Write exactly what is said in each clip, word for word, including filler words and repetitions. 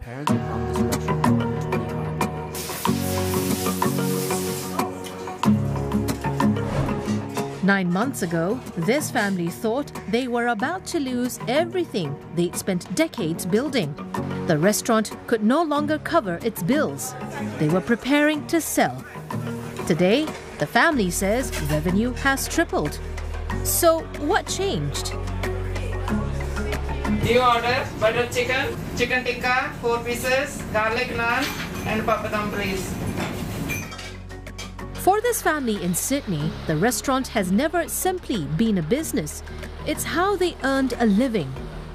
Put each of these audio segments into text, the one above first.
parents have run this restaurant for twenty-five years. Nine months ago, this family thought they were about to lose everything they'd spent decades building. The restaurant could no longer cover its bills. They were preparing to sell. Today, the family says revenue has tripled. So what changed? You order butter chicken, chicken tikka, four pieces, garlic naan, and papadum please. For this family in Sydney, the restaurant has never simply been a business. It's how they earned a living.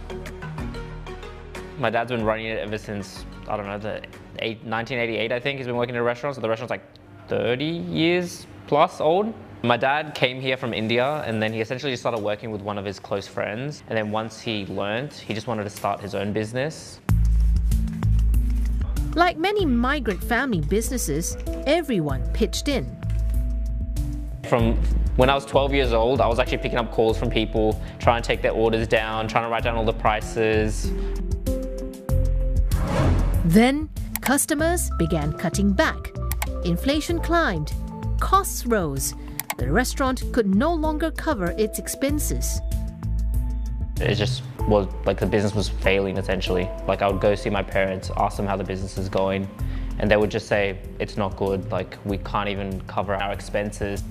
My dad's been running it ever since, I don't know, the eight, nineteen eighty-eight, I think. He's been working in a restaurant, so the restaurant's like thirty years plus old. My dad came here from India, and then he essentially just started working with one of his close friends. And then once he learned, he just wanted to start his own business. Like many migrant family businesses, everyone pitched in. From when I was twelve years old, I was actually picking up calls from people, trying to take their orders down, trying to write down all the prices. Then, customers began cutting back. Inflation climbed. Costs rose. The restaurant could no longer cover its expenses. It just was like the business was failing essentially. Like I would go see my parents, ask them how the business is going, and they would just say, it's not good, like we can't even cover our expenses.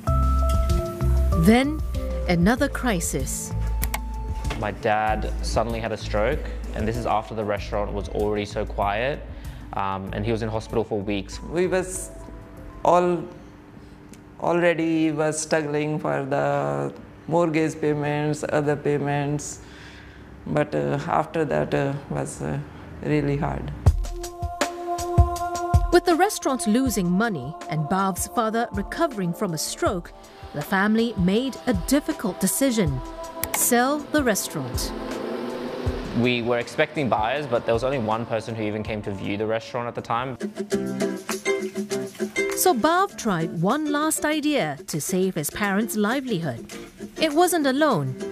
Then, another crisis. My dad suddenly had a stroke, and this is after the restaurant was already so quiet, um, and he was in hospital for weeks. We was all already was struggling for the mortgage payments, other payments, but uh, after that uh, was uh, really hard. With the restaurant losing money and Bhav's father recovering from a stroke, the family made a difficult decision: sell the restaurant. We were expecting buyers, but there was only one person who even came to view the restaurant at the time. So Bhav tried one last idea to save his parents' livelihood. It wasn't a loan,